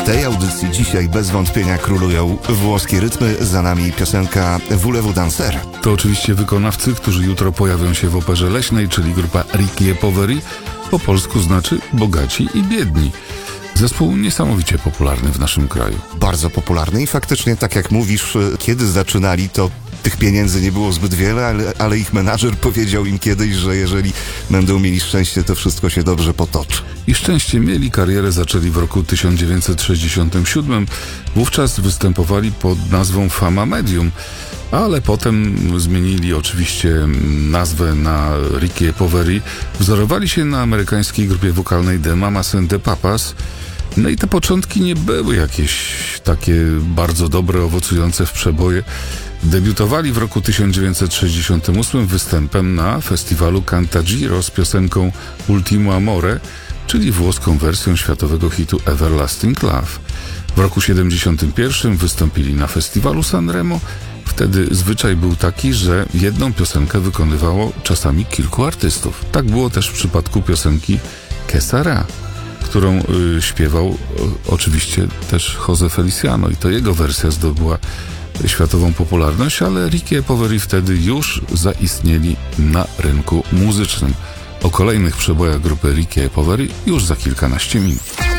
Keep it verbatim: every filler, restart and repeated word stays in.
tej audycji dzisiaj bez wątpienia królują włoskie rytmy, za nami piosenka Voulez-vous danser. To oczywiście wykonawcy, którzy jutro pojawią się w Operze Leśnej, czyli grupa Ricky e Poveri, po polsku znaczy bogaci i biedni. Zespół niesamowicie popularny w naszym kraju. Bardzo popularny i faktycznie, tak jak mówisz, kiedy zaczynali, to tych pieniędzy nie było zbyt wiele, ale, ale ich menadżer powiedział im kiedyś, że jeżeli będą mieli szczęście, to wszystko się dobrze potoczy. I szczęście mieli, karierę zaczęli w roku tysiąc dziewięćset sześćdziesiątym siódmym. Wówczas występowali pod nazwą Fama Medium, ale potem zmienili oczywiście nazwę na Ricky e Poveri. Wzorowali się na amerykańskiej grupie wokalnej The Mamas and the Papas. No i te początki nie były jakieś takie bardzo dobre, owocujące w przeboje. Debiutowali w roku tysiąc dziewięćset sześćdziesiątym ósmym występem na festiwalu Cantagiro z piosenką Ultimo Amore, czyli włoską wersją światowego hitu Everlasting Love. W roku siedemdziesiątym pierwszym wystąpili na festiwalu Sanremo. Wtedy zwyczaj był taki, że jedną piosenkę wykonywało czasami kilku artystów. Tak było też w przypadku piosenki Que Sera, którą y, śpiewał y, oczywiście też José Feliciano i to jego wersja zdobyła światową popularność, ale Ricky e Poveri wtedy już zaistnieli na rynku muzycznym. O kolejnych przebojach grupy Ricky e Poveri już za kilkanaście minut.